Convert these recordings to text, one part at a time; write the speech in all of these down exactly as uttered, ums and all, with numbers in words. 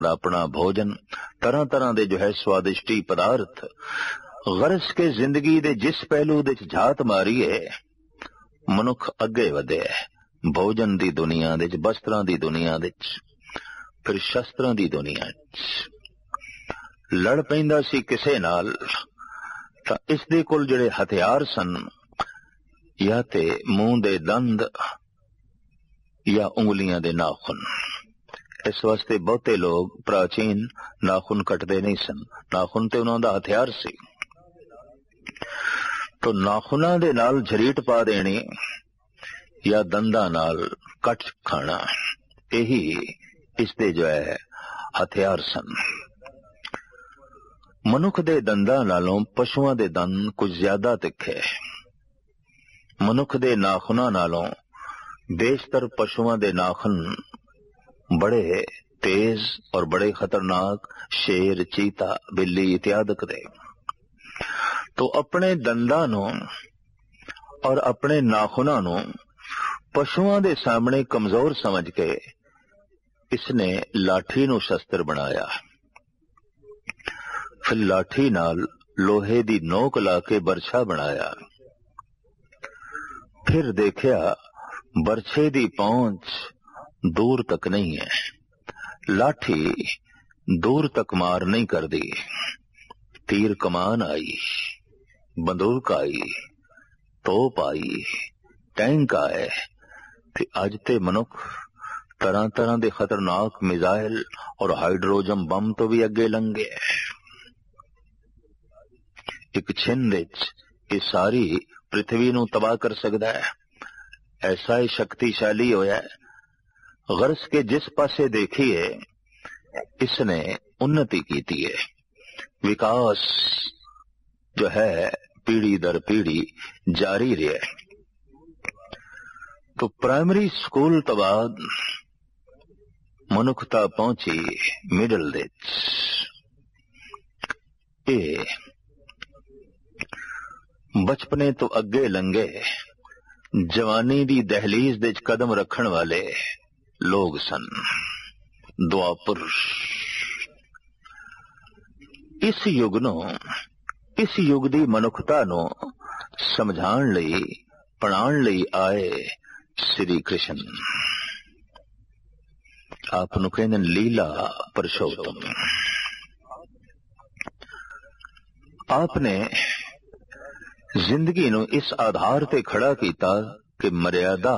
अपना भोजन, तरह तरह दे जो है स्वादिष्टी पदार्थ, गरज के जिंदगी दे जिस पहलू दे झात मारी है मनुख अगे वधे है। भोजन दी दुनिया दे, वस्त्रां दी दुनिया दे, फिर शस्त्रां दी दुनिया च लड़ पैंदा सी किसे नाल तां इस दे कोल जिहड़े हथियार सन या ते मूंह दे दंद या उंगलियां दे नाखून। इस वास्ते बहुते लोग प्राचीन नाखून कटते नहीं सन, नाखून ते उन्हां दा हथियार सी। तो नाखूना दे नाल झरीट पा देनी या दंदा नाल कट खाना, यही इसदे जो है हथियार सन। मनुख दे दंदा नालों पशुआं दे दंद कुछ ज्यादा तिखे, मनुख दे नाखूना नालों बेशतर पशुआं दे नाखून बड़े तेज और बड़े खतरनाक, शेर, चीता, बिल्ली इत्यादि दे। तो अपने दंदां नूं और अपने नाखूनां नूं पशुआं दे सामने कमजोर समझ के इसने लाठी नूं शस्त्र बनाया। फिर लाठी नाल लोहे दी नोक ला के बरछा बनाया। फिर देखिया बरछे दी पहुंच दूर तक नहीं है, लाठी दूर तक मार नहीं कर दी। तीर कमान आई, बंदूक आई, तोप आई, टैंक आए, ते अज ते मनुख तरह तरह दे खतरनाक मिसाइल और हाइड्रोजन बम तो भी अगे लंघे। एक छिंद विच ये सारी पृथ्वी नूं तबाह कर सकदा है, ऐसा ही शक्तिशाली होया है। गरज के जिस पासे देखिए इसने उन्नति की थी है, विकास जो है पीढ़ी दर पीढ़ी जारी रहे। तो प्राइमरी स्कूल तो बाद मनुखता पहुंची मिडल दे, ए बचपने तो अगे लंघे जवानी दी दहलीज दे कदम रखण वाले लोग सन। द्वापर इस युग नो इस युग दी मनुखता नो समझाण लई पढ़ाण लई आए श्री कृष्ण। आप नु कहंदे लीला पुरुषोत्तम। आपने जिंदगी नु इस आधार ते खड़ा कीता कि मर्यादा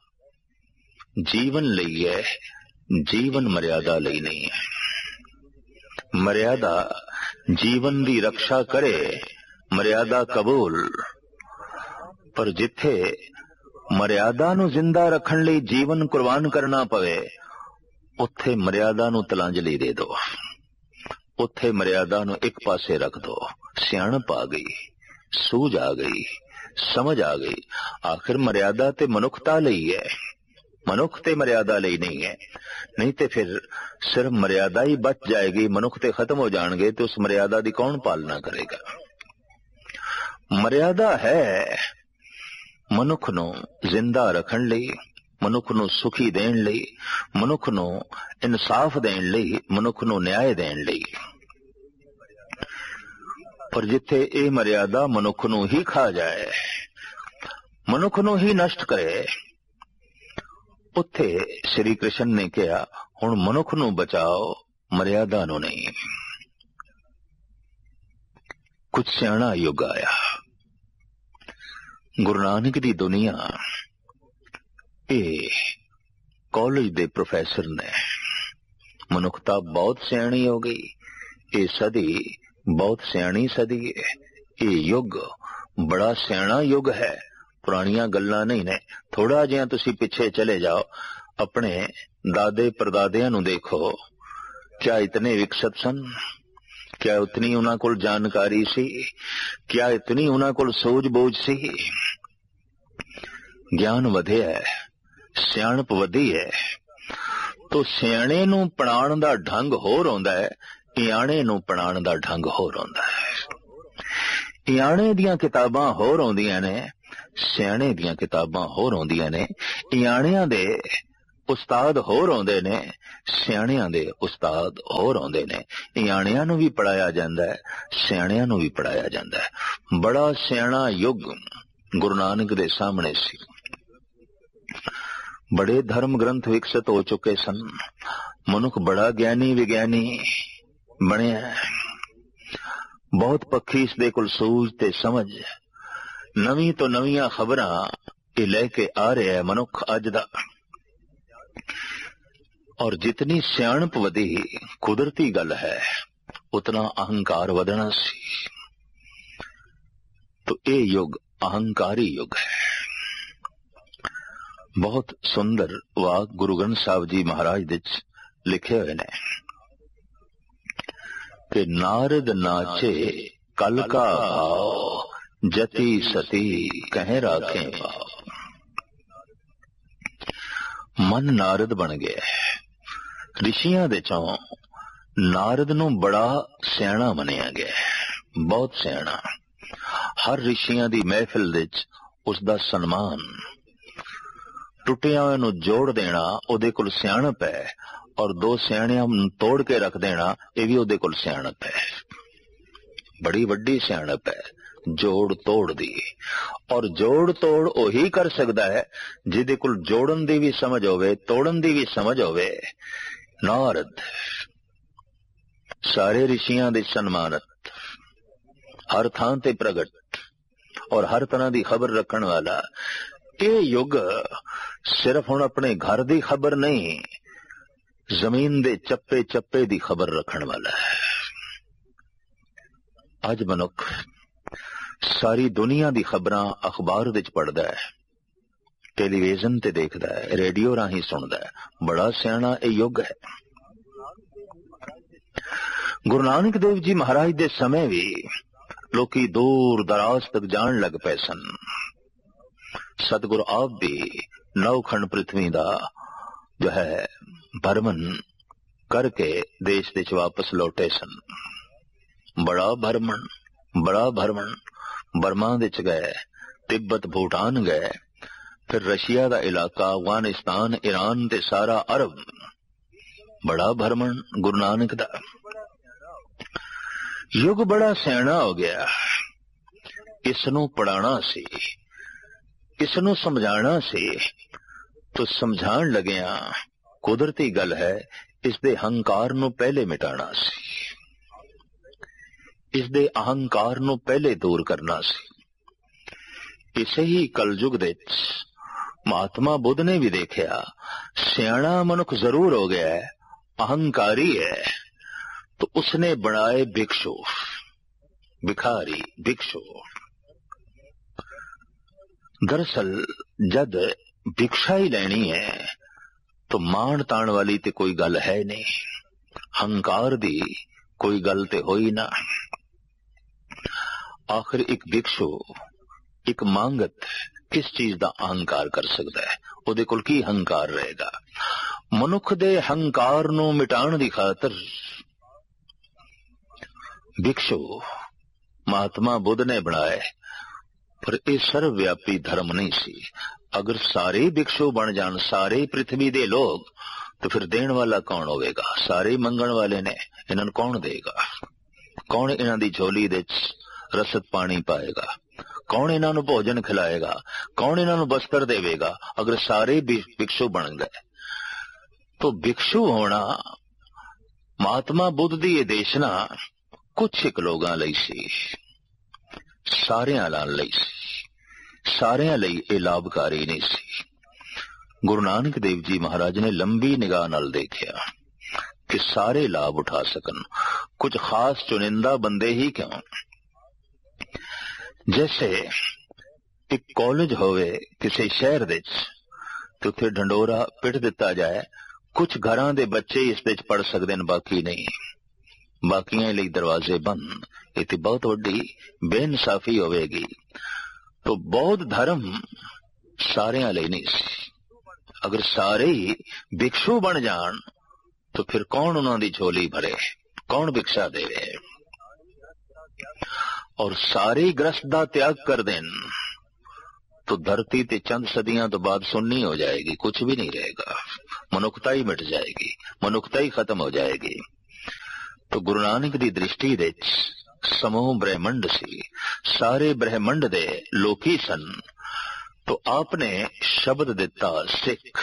जीवन लई है, जीवन मर्यादा लई नहीं है। मर्यादा जीवन दी रक्षा करे, मर्यादा कबूल, पर जिथे मर्यादा नु जिंदा रखण लई जीवन कुर्बान करना पवे उत्थे मर्यादा नु तलांजलि दे दो, उत्थे मर्यादा नु एक पासे रख दो। सियाणप आ गई, सूझ आ गई, समझ आ गई। आखिर मर्यादा ते मनुखता लई है, मनुख ते मर्यादा लई नहीं है। नहीं ते फिर सिर्फ मर्यादा ही बच जाएगी, मनुख ते खत्म हो जाएंगे तो उस मर्यादा दी कौन पालना करेगा। मर्यादा है मनुख नु जिंदा रखण लई, मनुख नु सुखी देण लई, मनुख नु इंसाफ देण लई, मनुख नु न्याय देण लई। पर जिथे ये मर्यादा मनुख नु ही खा जाए, मनुख नु ही नष्ट करे, उत्थे श्री कृष्ण ने कहा हुण मनुख नु बचाओ, मर्यादा नु नहीं। कुछ सियाणा युग आया, गुरु नानक दी दुनिया ए कॉलेज दे प्रोफेसर ने, मनुखता बहुत सियाणी हो गई, ये सदी बहुत सियाणी सदी है, ये युग बड़ा सियाणा युग है। पुरानियां गल्लां नहीं ने। थोड़ा जिहा तुसी पिछे चले जाओ, अपने दादे परदादियां नूं देखो, क्या इतने विकसित सन? क्या उतनी उन्हां कोल जानकारी सी? क्या इतनी उन्हां कोल सूझ-बूझ सी? ज्ञान वधिया है, सियाणप वधी है। तो सियाणे नूं पढ़ाउण दा ढंग होर हुंदा है, इयाणे नूं पढ़ाउण दा ढंग होर हुंदा है। इयाणे दियां किताबां होर हुंदियां ने, सियाणे दियां किताबां होर हुंदियां ने। इयाणियां दे ਉਸਤਾਦ ਹੋਰ ਆਉਂਦੇ ਨੇ, ਸਿਆਣਿਆਂ ਦੇ ਉਸਤਾਦ ਹੋਰ ਆਉਂਦੇ ਨੇ। ਨਿਆਣਿਆਂ ਨੂੰ ਵੀ ਪੜਾਇਆ ਜਾਂਦਾ ਹੈ, ਸਿਆਣਿਆਂ ਨੂੰ ਵੀ ਪੜਾਇਆ ਜਾਂਦਾ ਹੈ। ਬੜਾ ਸਿਆਣਾ ਯੁੱਗ ਗੁਰੂ ਨਾਨਕ ਦੇ ਸਾਹਮਣੇ ਸੀ। ਬੜੇ ਧਰਮ ਗ੍ਰੰਥ ਵਿਕਸਿਤ ਹੋ ਚੁੱਕੇ ਸਨ। ਮਨੁੱਖ ਬੜਾ ਗਿਆਨੀ ਵਿਗਿਆਨੀ ਬਣਿਆ। ਬਹੁਤ ਪੱਖੀ ਇਸ ਦੇ ਕੋਲ ਸੂਝ ਤੇ ਸਮਝ, ਨਵੀਂ ਤੋਂ ਨਵੀਆਂ ਖਬਰਾਂ ਇਹ ਲੈ ਕੇ ਆ ਰਿਹਾ ਹੈ ਮਨੁੱਖ ਅੱਜ ਦਾ। ਔਰ ਜਿਤਨੀ ਸਿਆਣਪ ਵਧੀ, ਕੁਦਰਤੀ ਗੱਲ ਹੈ, ਉਤਨਾ ਅਹੰਕਾਰ ਵਧਣਾ ਸੀ। तो ਇਹ ਯੁੱਗ ਅਹੰਕਾਰੀ ਯੁੱਗ ਹੈ। ਬਹੁਤ ਸੁੰਦਰ ਵਾਕ ਗੁਰੂ ਗ੍ਰੰਥ ਸਾਹਿਬ ਜੀ ਮਹਾਰਾਜ ਦੇ ਚ ਲਿਖੇ ਹੋਏ ਨੇ ਕਿ ਨਾਰਦ ਨਾਚੇ ਕਲ ਕਾ ਭਾਵ ਜਤੀ ਸਤੀ ਕਹਿ ਰਾਖੇ ਭਾਵ। ਮਨ ਨਾਰਦ ਬਣ ਗਿਆ। ਰਿਸ਼ੀਆਂ ਦੇ ਚੋਂ ਨਾਰਦ ਨੂੰ ਬੜਾ ਸਿਆਣਾ ਮੰਨਿਆ ਗਿਆ, ਬਹੁਤ ਸਿਆਣਾ। ਹਰ ਰਿਸ਼ੀਆਂ ਦੀ ਮਹਿਫਿਲ ਵਿੱਚ ਉਸ ਦਾ ਸਨਮਾਨ, ਟੁੱਟਿਆਂ ਹੋਇਆਂ ਨੂੰ ਜੋੜ ਦੇਣਾ ਉਹਦੇ ਕੋਲ ਸਿਆਣਪ ਹੈ, ਔਰ ਦੋ ਸਿਆਣਿਆਂ ਨੂੰ ਤੋੜ ਕੇ ਰੱਖ ਦੇਣਾ ਇਹ ਵੀ ਉਹਦੇ ਕੋਲ ਸਿਆਣਪ ਹੈ। ਬੜੀ ਵੱਡੀ ਸਿਆਣਪ ਹੈ ਜੋੜ ਤੋੜ ਦੀ। ਔਰ ਜੋੜ ਤੋੜ ਉਹੀ ਕਰ ਸਕਦਾ ਹੈ ਜਿਹਦੇ ਕੋਲ ਜੋੜਨ ਦੀ ਵੀ ਸਮਝ ਹੋਵੇ, ਤੋੜਨ ਦੀ ਵੀ ਸਮਝ ਹੋਵੇ। ਨਾਰਦ ਸਾਰੇ ਰਿਸ਼ੀਆਂ ਦੇ ਸਨਮਾਨਤ, ਹਰ ਥਾਂ ਤੇ ਪ੍ਰਗਟ ਔਰ ਹਰ ਤਰ੍ਹਾਂ ਦੀ ਖਬਰ ਰੱਖਣ ਵਾਲਾ। ਇਹ ਯੁੱਗ ਸਿਰਫ ਹੁਣ ਆਪਣੇ ਘਰ ਦੀ ਖਬਰ ਨਹੀਂ, ਜ਼ਮੀਨ ਦੇ ਚੱਪੇ ਚੱਪੇ ਦੀ ਖਬਰ ਰੱਖਣ ਵਾਲਾ ਹੈ। ਅੱਜ ਮਨੁੱਖ ਸਾਰੀ ਦੁਨੀਆ ਦੀ ਖਬਰਾਂ ਅਖਬਾਰ ਵਿੱਚ ਪੜ੍ਹਦਾ ਹੈ, ਟੈਲੀਵਿਜ਼ਨ ਤੇ ਦੇਖਦਾ ਹੈ, ਰੇਡੀਓ ਰਾਹੀਂ ਸੁਣਦਾ ਹੈ। ਬੜਾ ਸਿਆਣਾ ਇਹ ਯੁੱਗ ਹੈ। ਗੁਰੂ ਨਾਨਕ ਦੇਵ ਜੀ ਮਹਾਰਾਜ ਦੇ ਸਮੇਂ ਵੀ ਲੋਕੀ ਦੂਰ ਦਰਾਜ਼ ਤੱਕ ਜਾਣ ਲੱਗ ਪਏ ਸਨ। ਸਤਿਗੁਰੂ ਆਪ ਵੀ ਨੌਖੰਡ ਪ੍ਰਿਥਵੀ ਦਾ ਜੋ ਹੈ ਭਰਮਣ ਕਰਕੇ ਦੇਸ਼ ਵਿੱਚ ਵਾਪਸ ਲੌਟੇ ਸਨ। ਬੜਾ ਭਰਮਣ ਬੜਾ ਭਰਮਣ ਬਰਮਾ ਵਿੱਚ ਗਏ, ਤਿੱਬਤ ਭੂਟਾਨ ਗਏ, ਫਿਰ ਰਸ਼ੀਆ ਦਾ ਇਲਾਕਾ, ਅਫਗਾਨਿਸਤਾਨ, ਈਰਾਨ ਤੇ ਸਾਰਾ ਅਰਬ। ਬੜਾ ਭਰਮਣ ਗੁਰੂ ਨਾਨਕ ਦਾ। ਯੁੱਗ ਬੜਾ ਸਿਆਣਾ ਹੋ ਗਿਆ। ਇਸ ਨੂੰ ਪੜਾਣਾ ਸੀ, ਇਸ ਨੂੰ ਸਮਝਾਣਾ ਸੀ, ਤੋ ਸਮਝਾਣ ਲੱਗਿਆ ਕੁਦਰਤੀ ਗੱਲ ਹੈ ਇਸ ਦੇ ਹੰਕਾਰ ਨੂੰ ਪਹਿਲੇ ਮਿਟਾਣਾ ਸੀ, ਇਸ ਦੇ ਅਹੰਕਾਰ ਨੂੰ ਪਹਿਲੇ ਦੂਰ ਕਰਨਾ ਸੀ। ਇਸੇ ਹੀ ਕਲਯੁਗ ਦੇ ਵਿੱਚ ਮਹਾਤਮਾ ਬੁੱਧ ਨੇ ਵੀ ਦੇਖਿਆ ਸਿਆਣਾ ਮਨੁੱਖ ਜ਼ਰੂਰ ਹੋ ਗਿਆ ਹੈ, ਅਹੰਕਾਰੀ ਹੈ, तो उसने बनाए भिक्षु, भिखारी भिक्षु। दरअसल जद भिक्षा ही लेनी है तो मान ताण वाली ते कोई गल है नहीं, हंकार दी कोई गल ते होई ना। आखिर एक भिक्षु, एक मांगत किस चीज का अहंकार कर सकता है? ਉਹਦੇ ਕੋਲ ਕੀ ਹੰਕਾਰ रहेगा? मनुख दे हंकार ਨੂੰ ਮਿਟਾਉਣ ਦੀ ਖਾਤਰ भिक्षु महात्मा बुद्ध ने बनाए, पर यह सर्वव्यापी धर्म नहीं सी। अगर सारे भिक्षु बन जान, सारे पृथ्वी दे लोग, तो फिर देने वाला कौन होगा? सारे मंगण वाले ने, इन्होंने कौन देगा? कौन इन्हों की झोली दे रसद पानी पाएगा? कौन इन्हों भोजन खिलाएगा? कौन इन्हों बस्तर देवेगा? अगर सारे भिक्षु बन गए तो भिक्षु होना महात्मा बुद्ध की यह देशना कुछ एक लोगों ਲਈ ਸੀ, ਸਾਰਿਆਂ ਲਈ ਸੀ, ਸਾਰਿਆਂ ਲਈ ਇਹ ਲਾਭਕਾਰੀ ਨਹੀਂ ਸੀ। ਗੁਰੂ ਨਾਨਕ ਦੇਵ ਜੀ ਮਹਾਰਾਜ ਨੇ ਲੰਬੀ ਨਿਗਾਹ ਨਾਲ ਦੇਖਿਆ ਕਿ ਸਾਰੇ ਲਾਭ ਉਠਾ ਸਕਣ, ਕੁਝ ਖਾਸ ਚੁਣਿੰਦਾ ਬੰਦੇ ਹੀ ਕਿਉਂ। ਜੈਸੇ ਇੱਕ ਕਾਲਜ ਹੋਵੇ ਕਿਸੇ ਸ਼ਹਿਰ ਵਿੱਚ ਤੇ ਉੱਥੇ ਢੰਡੋਰਾ ਪਿੱਟ ਦਿੱਤਾ ਜਾਏ, ਕੁਝ ਘਰਾਂ ਦੇ ਬੱਚੇ ਇਸ ਵਿੱਚ ਪੜ ਸਕਦੇ ਨੇ, ਬਾਕੀ ਨਹੀਂ। ਬਾਕੀਆਂ ਲਈ ਦਰਵਾਜ਼ੇ ਬੰਦ। ਇਹ ਤੇ ਬਹੁਤ ਵੱਡੀ ਬੇਇਨਸਾਫੀ ਹੋਵੇਗੀ। तो बौद्ध धर्म सारियां ਲਈ नहीं ਸੀ। अगर सारे ही भिक्षु बन जान तो फिर कौन उन्होंने झोली भरे, कौन भिक्षा देवे? और सारे ग्रस्त का त्याग कर देन तो धरती ते चंद सदियां तो बाद सुन्नी हो जाएगी, कुछ भी नहीं रहेगा। ਮਨੁੱਖਤਾ ਹੀ ਮਿਟ ਜਾਏਗੀ, ਮਨੁੱਖਤਾ ਹੀ ਖਤਮ ਹੋ ਜਾਏਗੀ। तो गुरु नानक दी दृष्टि दे समूह ब्रह्मंड सी, सारे ब्रह्मंड दे लोकी सन। तो आपने शब्द दिता सिख,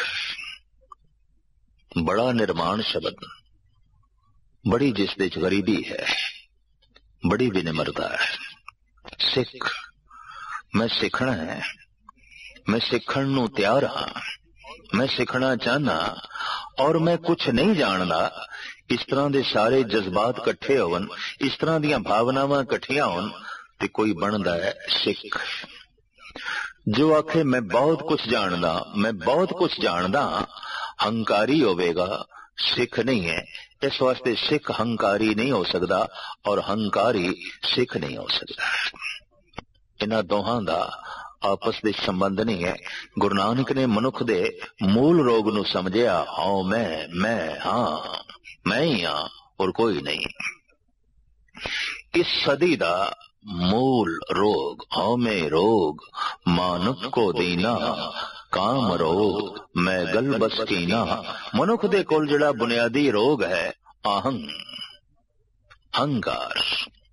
बड़ा निर्माण शब्द, बड़ी जिस दे च गरीबी है, बड़ी विनम्रता है। सिख, मैं सीखना है, मैं सीखण नूं तैयार हाँ, मैं सीखना चाहना और मैं कुछ नहीं जानदा। इस तरह दे सारे जज्बात इकट्ठे होवन, इस तरह दीयां भावनावां इकट्ठियां होन ते कोई बनदा है सिख। जो आखे मैं बहुत कुछ जानदा, मैं बहुत कुछ जानदा, हंकारी होवेगा, सिख नहीं है। इस वास्ते सिख हंकारी नहीं हो सकता और हंकारी सिख नहीं हो सकता। इन्हां दोहां दा आपस दे संबंध नहीं है। गुरु नानक ने मनुख दे मूल रोग नूं समझिया, हाँ मैं मैं हाँ मैं ही हाँ और कोई नहीं। इस सदी दा मूल रोग हौमे रोग, मानुख को दीना काम रोग, मैं गल बस कीना। मनुख दे कोल जिहड़ा बुनियादी रोग है आहंग, हंकार।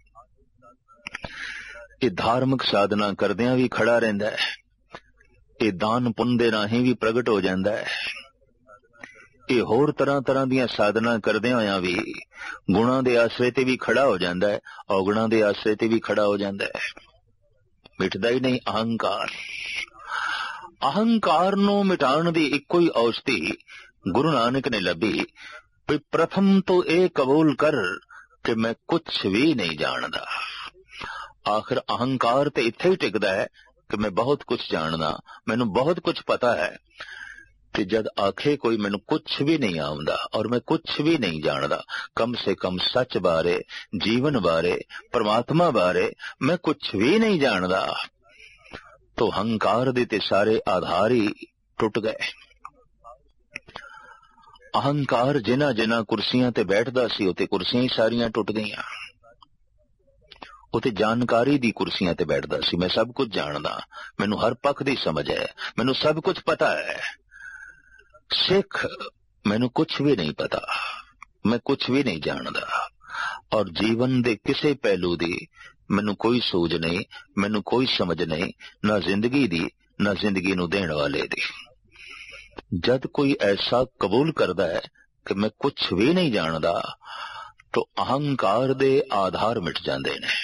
ये धार्मिक साधना करदियां भी खड़ा रहिंदा है, ये दान पुण्य दे राहीं भी प्रगट हो जांदा है, ये होर तरह तरह दियां साधना करदियां होयां भी गुणां दे आसरे ते भी खड़ा हो जांदा है, अवगुणां दे आसरे ते भी खड़ा हो जांदा है। मिटदा ही नहीं अहंकार। अहंकार नूं मिटाण दी इक्को ही औषधि गुरु नानक ने लभी भी प्रथम तो ये कबूल कर कि मैं कुछ भी नहीं जानदा। आखिर अहंकार ते इत्थे ही टिकदा है कि मैं बहुत कुछ जानदा, मैनू बहुत कुछ पता है। कि जद आखे कोई मैनू कुछ भी नहीं आउंदा और मैं कुछ भी नहीं जानदा, कम से कम सच बारे, जीवन बारे, परमात्मा बारे मैं कुछ भी नहीं जानदा, तो अहंकार दे ते सारे आधार ही टुट गए। अहंकार जिन्हां जिन्हां कुर्सियां ते बैठदा सी उते कुर्सियां ही सारियां टुट गईयां। उते जानकारी दी कुर्सियां ते बैठदा सी, मैं सब कुछ जानदा, मैनू हर पक्ष दी समझ है, मैनू सब कुछ पता है। सिख मैनू कुछ भी नहीं पता, मैं कुछ भी नहीं जानदा और जीवन दे किसे पहलू दी मैनू कोई सूझ नहीं, मैनू कोई समझ नहीं, ना जिंदगी दी ना जिंदगी नू देण वाले दी। जद कोई ऐसा कबूल करदा है कि मैं कुछ भी नहीं जानदा, तो अहंकार दे आधार मिट जांदे ने,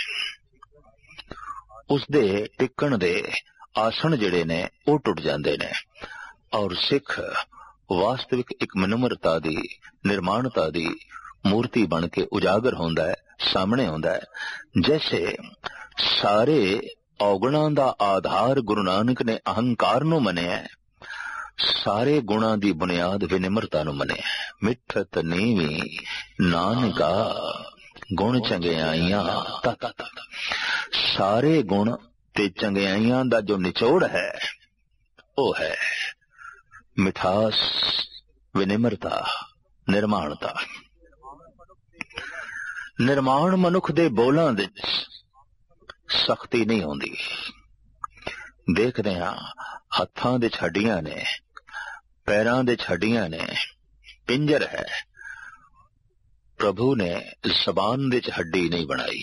उस दे टिकण दे आसन जिहड़े ने वो टुट जांदे ने और सिख वास्तविक एक मनमरता दी, निर्माणता दी मूर्ति बन के उजागर होंदा है, सामने होंदा है। जैसे सारे औगुणां दा आधार गुरु नानक ने अहंकार नूं मनिया है, सारे गुणां दी बुनियाद विनिम्रता नूं मनिया है। मिठत नीवी नानका गुण चंगियाइयां तत तत। सारे गुण ते चंगियाइयां दा जो निचोड़ है वो है मिठास, विनिम्रता, निर्माणता। निर्माण मनुख दे बोलां विच सख्ती नहीं होंदी। देखदे हां हत्थां दे हड्डियां ने, पैरां दे हड्डियां ने, पिंजर है। प्रभु ने जबान दे हड्डी नहीं बनाई।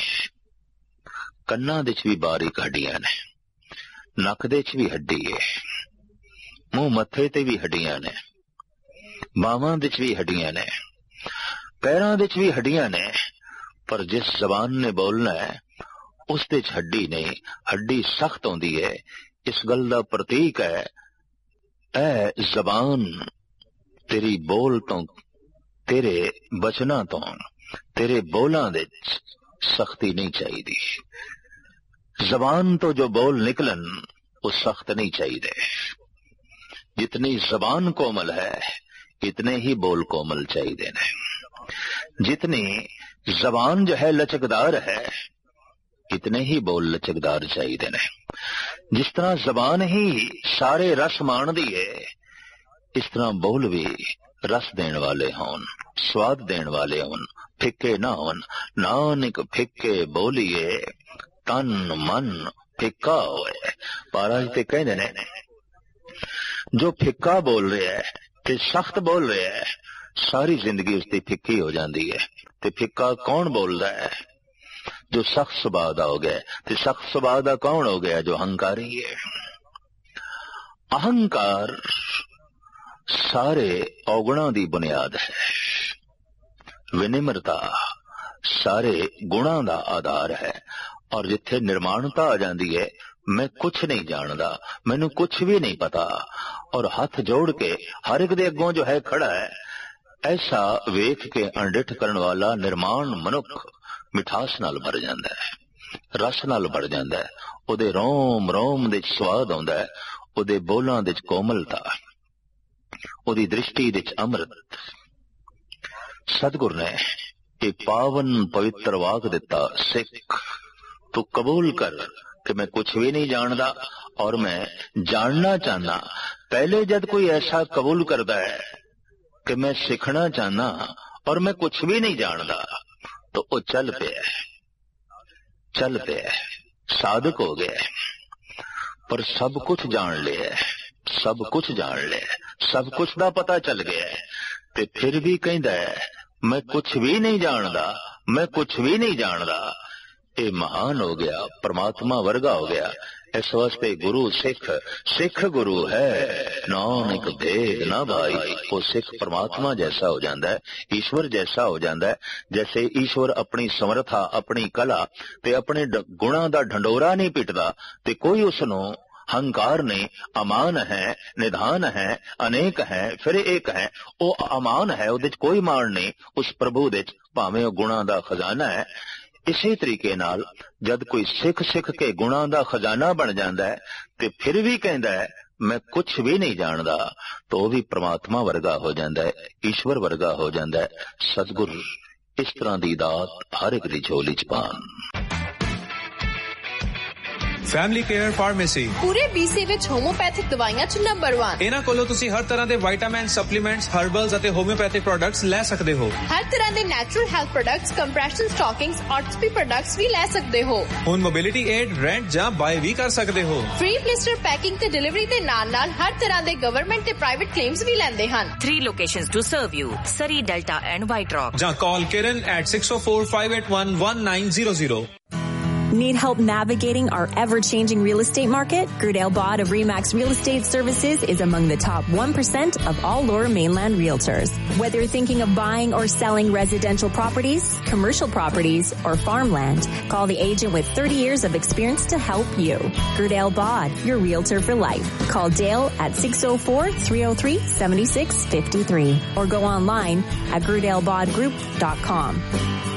कन्नां दे भी बारीक हड्डियां ने, नक दे भी हड्डी है, मुंह मथे ते भी हड्डियां ने, बावां दे भी हड्डियां ने, पैरां दे भी हड्डियां ने। पर जिस जबान ने बोलना है उस दे हड्डी नहीं, हड्डी सख्त होंदी है। इस गल दा प्रतीक है ऐ जबान तेरी बोल तो, तेरे बचना तो, तेरे बोलां दे सख्ती नहीं चाहिदी। जबान तो जो बोल निकलन वो सख्त नहीं चाहिए। जितनी जबान कोमल है इतने ही बोल कोमल चाहिए ने। जितनी जबान जो है लचकदार है इतने ही बोल लचकदार चाहिए ने। जिस तरह जबान ही सारे रस माणदी है, इस तरह बोल भी रस देण वाले होन, स्वाद देण वाले होन, फिक्के ना होन। नानक फिक्के बोलिए तन मन फिक्का होए। महाराज ते कहते ने जो फिक्का बोल रहा है ते सख्त बोल रहा है, सारी जिंदगी उसकी फिक्की हो जाती है। ते फिक्का कौन बोलता है? जो सख्त सुभाव दा हो गया। ते सख्त सुभाव दा कौन हो गया? जो अहंकारी है। अहंकार सारे औगुणों की बुनियाद है। विनिम्रता सारे गुणों का आधार है। और जिथे निर्माणता आ जाती है, मैं कुछ नहीं जानता, मैनू कुछ भी नहीं पता, और हाथ जोड़ के हर एक दे अगों जो है खड़ा है, ऐसा वेख के अणडिठ करने वाला निर्माण मनुख मिठास नाल भर जाता है, रस नाल भर जाता है। उहदे रोम रोम दे स्वाद आउंदा है, उहदे बोलां दे कोमलता, उहदी दृष्टि दे अमृत। सतगुर ने एक पावन पवित्र वाक दिता, सिख तू कबूल कर कि मैं कुछ भी नहीं जानता और मैं जानना चाहना। पहले जब कोई ऐसा कबूल करता है कि मैं सीखना चाहना और मैं कुछ भी नहीं जानता, तो वो चल पे चल पे साधक हो गया। पर सब कुछ जान लिया, सब कुछ जान लिया, सब कुछ का पता चल गया है, ते फिर भी कहता है मैं कुछ भी नहीं जानता, मैं कुछ भी नहीं जानता। ये महान हो गया, परमात्मा वर्गा हो गया। इस वास्ते गुरु सिख, सिख गुरु है, नानक भेद ना भाई। वो सिख परमात्मा जैसा हो जाता है, ईश्वर जैसा हो जाता है। जैसे ईश्वर अपनी समर्था, अपनी कला ते अपने गुणा दा ढंडोरा नहीं पिटदा, ते कोई उसनों हंकार नहीं, अमान है, निधान है, अनेक है, फिर एक है। वो अमान है, उहदे च कोई मान नहीं, उस प्रभु दे भावें वो गुणा दा खजाना है। इसी तरीके नाल जद कोई सिख सिख के गुणा दा खजाना बन जाता है, ते फिर भी कहता है मैं कुछ भी नहीं जानता, तो वह भी परमात्मा वर्गा हो जाता है, ईश्वर वर्गा हो जाता है। सतगुर इस तरह की दात हर एक दी झोली च पान। फैमिली केयर फार्मेसी पूरे बीसी विच होम्योपैथिक दवाइयां च नंबर वन। इन्हां कोलों तुसीं हर तरह दे विटामिन, सप्लीमेंट्स, हर्बल्स अते होम्योपैथिक प्रोडक्ट्स ले सकदे हो। हर तरह दे natural health products, compression stockings, ऑर्थोपी products भी ले सकदे हो। हुण मोबिलिटी एड रेंट जां बाय भी कर सकदे हो। फ्री ब्लिस्टर पैकिंग ते डिलीवरी दे नाल नाल हर तरह दे गवर्नमेंट ते प्राइवेट क्लेम्स भी लैंदे हन। Three locations to serve you: Surrey, Delta and White Rock. जां call Kiran at six oh four, five eight one, one nine zero zero. Need help navigating our ever-changing real estate market? Gerdale Bod of Remax Real Estate Services is among the top one percent of all Lower Mainland realtors. Whether you're thinking of buying or selling residential properties, commercial properties, or farmland, call the agent with thirty years of experience to help you. Gerdale Bod, your realtor for life. Call Dale at six oh four, three oh three, seven six five three or go online at gerdale bod group dot com.